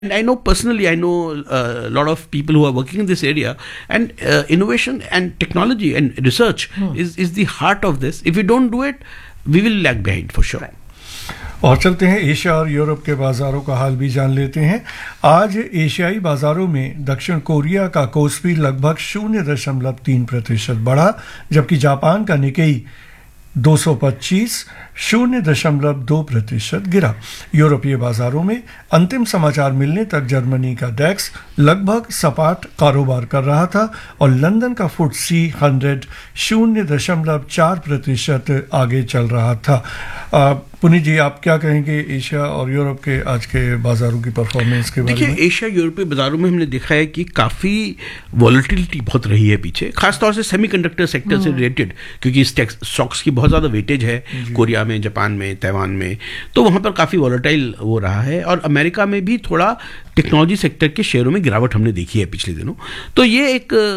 And I know personally, I know a lot of people who are working in this area, and innovation and technology and research is the heart of this. If we don't do it, we will lag behind for sure. और चलते हैं Asia और Europe के बाजारों का हाल भी जान लेते हैं। आज एशियाई बाजारों में दक्षिण कोरिया का कोस्पी लगभग 0.3% बढ़ा, जबकि जापान का निकेई 225 0.2% गिरा। यूरोपीय बाजारों में अंतिम समाचार मिलने तक जर्मनी का डेक्स लगभग सपाट कारोबार कर रहा था और लंदन का फुट्सी 100 0.4% आगे चल रहा था। पुनीत जी, आप क्या कहेंगे एशिया और यूरोप के आज के बाजारों की परफॉर्मेंस के बारे में? देखिए, एशिया यूरोपीय बाजारों में हमने देखा है कि काफ़ी वॉलेटिलिटी बहुत रही है पीछे, खासतौर से सेमीकंडक्टर सेक्टर से रिलेटेड, क्योंकि स्टॉक्स की बहुत ज़्यादा वेटेज है कोरिया में, जापान में, ताइवान में, तो वहाँ पर काफ़ी वॉलेटाइल वो रहा है। और अमेरिका में भी थोड़ा टेक्नोलॉजी सेक्टर के शेयरों में गिरावट हमने देखी है पिछले दिनों। तो ये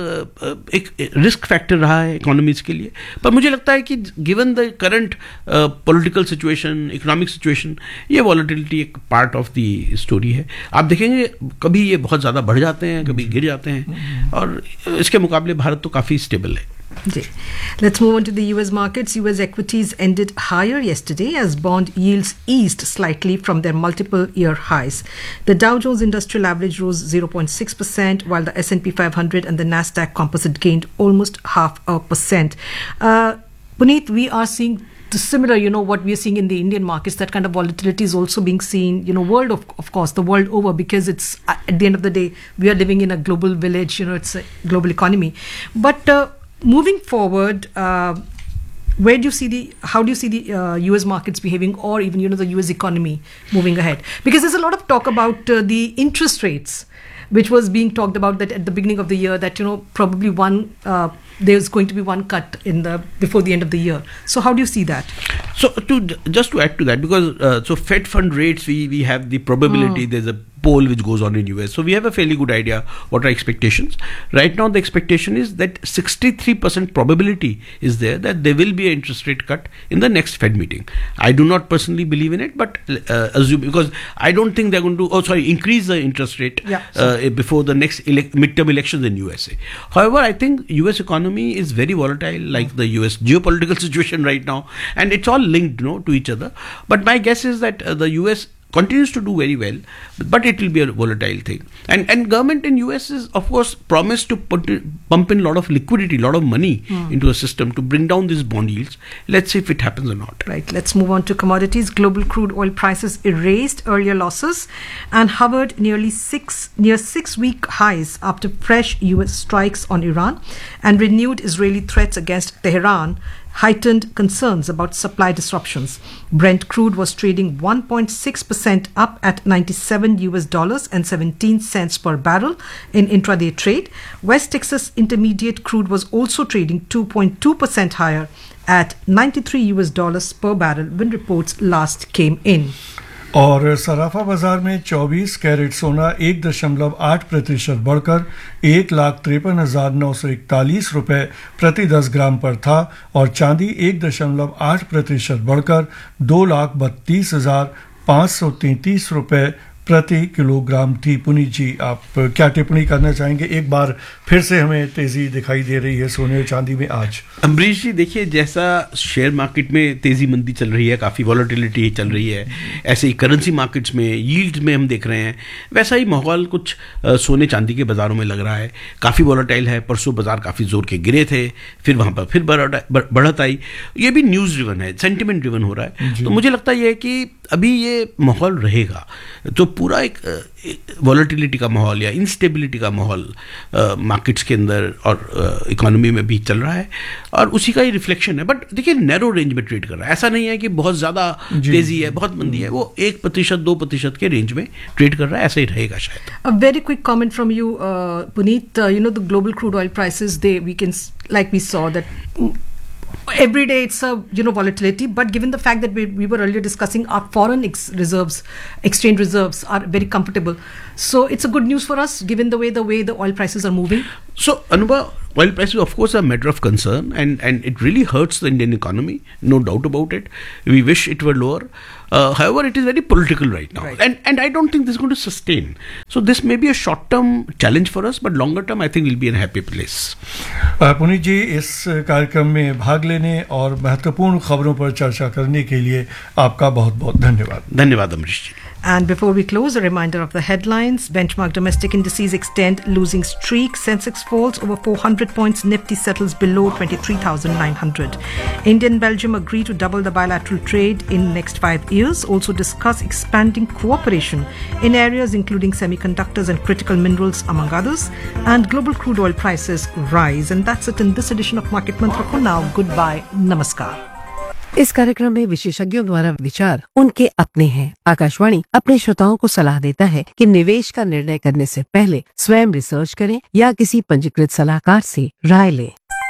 एक रिस्क फैक्टर रहा है इकोनॉमीज के लिए। पर मुझे लगता है कि given the current political situation, economic situation, ये वॉलेटिलिटी एक पार्ट ऑफ द स्टोरी है। आप देखेंगे कभी ये बहुत ज़्यादा बढ़ जाते हैं, कभी गिर जाते हैं, और इसके मुकाबले भारत तो काफ़ी स्टेबल है। Let's move on to the US markets. US equities ended higher yesterday as bond yields eased slightly from their multiple year highs. The Dow Jones Industrial Average rose 0.6%, while the S&P 500 and the Nasdaq Composite gained almost 0.5%. Puneet, we are seeing similar, what we are seeing in the Indian markets. That kind of volatility is also being seen, world of course, the world over, because it's at the end of the day, we are living in a global village, it's a global economy. But moving forward, how do you see the US markets behaving, or even, the US economy moving ahead? Because there's a lot of talk about the interest rates, which was being talked about that at the beginning of the year, that, probably there's going to be one cut before the end of the year. So how do you see that? So just to add to that, because so Fed fund rates, we have the probability, there's a poll which goes on in US, so we have a fairly good idea what are expectations. Right now the expectation is that 63% probability is there that there will be an interest rate cut in the next Fed meeting. I do not personally believe in it, but assume, because I don't think they're going to increase the interest rate before the next midterm elections in USA. However, I think US economy is very volatile, like the US geopolitical situation right now, and it's all linked to each other. But my guess is that the US continues to do very well, but it will be a volatile thing. And government in US is, of course, promised to pump in a lot of liquidity, a lot of money into a system to bring down these bond yields. Let's see if it happens or not. Right. Let's move on to commodities. Global crude oil prices erased earlier losses and hovered near 6-week highs after fresh US strikes on Iran and renewed Israeli threats against Tehran heightened concerns about supply disruptions. Brent crude was trading 1.6% up at $97.17 per barrel in intraday trade. West Texas Intermediate crude was also trading 2.2% higher at $93 per barrel when reports last came in. और सराफा बाजार में 24 carat सोना 1.8% बढ़कर 1,53,941 रुपए प्रति 10 ग्राम पर था और चांदी 1.8% बढ़कर 2,32,533 रुपए प्रति किलोग्राम थी। पुनीत जी, आप क्या टिप्पणी करना चाहेंगे? एक बार फिर से हमें तेजी दिखाई दे रही है सोने और चांदी में आज। अमरीश जी, देखिए, जैसा शेयर मार्केट में तेजी मंदी चल रही है, काफ़ी वॉलेटिलिटी चल रही है, ऐसे ही करेंसी मार्केट्स में, यील्ड में हम देख रहे हैं, वैसा ही माहौल कुछ सोने चांदी के बाज़ारों में लग रहा है। काफ़ी वॉलेटाइल है। परसों बाजार काफ़ी जोर के गिरे थे, फिर वहाँ पर फिर बढ़त आई। ये भी न्यूज़ ड्रिवन है, सेंटिमेंट ड्रिवन हो रहा है। तो मुझे लगता है कि अभी ये माहौल रहेगा, तो पूरा एक वॉलेटिलिटी का माहौल या इंस्टेबिलिटी का माहौल मार्केट्स के अंदर और इकोनॉमी में भी चल रहा है, और उसी का ही रिफ्लेक्शन है। बट देखिए, नैरो रेंज में ट्रेड कर रहा है, ऐसा नहीं है कि बहुत ज़्यादा तेजी है, बहुत मंदी है। वो 1% 2% के रेंज में ट्रेड कर रहा है, ऐसा ही रहेगा शायद। A very quick comment from you, Puneet. The global crude oil prices, we saw that every day it's a volatility, but given the fact that we were earlier discussing our foreign exchange reserves are very comfortable, so it's a good news for us given the way the oil prices are moving. So Anubha, Oil prices, of course, are a matter of concern, and it really hurts the Indian economy, no doubt about it. We wish it were lower. However, it is very political right now, and I don't think this is going to sustain. So this may be a short-term challenge for us, but longer-term, I think we'll be in a happy place. Puneet जी, इस कार्यक्रम में भाग लेने और महत्वपूर्ण खबरों पर चर्चा करने के लिए आपका बहुत बहुत धन्यवाद. धन्यवाद अमरीश जी. And before we close, a reminder of the headlines. Benchmark domestic indices extend losing streak. Sensex falls over 400 points. Nifty settles below 23,900. India and Belgium agree to double the bilateral trade in next 5 years. Also discuss expanding cooperation in areas including semiconductors and critical minerals, among others. And global crude oil prices rise. And that's it in this edition of Market Mantra. For now, goodbye. Namaskar. इस कार्यक्रम में विशेषज्ञों द्वारा विचार उनके अपने हैं. आकाशवाणी अपने श्रोताओं को सलाह देता है कि निवेश का निर्णय करने से पहले स्वयं रिसर्च करें या किसी पंजीकृत सलाहकार से राय लें.